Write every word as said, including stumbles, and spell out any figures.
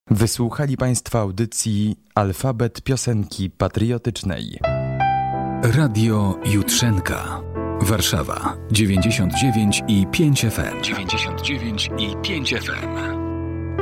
Wysłuchali Państwo audycji Alfabet Piosenki Patriotycznej. Radio Jutrzenka. Warszawa dziewięćdziesiąt dziewięć i pięć F M. dziewięćdziesiąt dziewięć i pięć F M.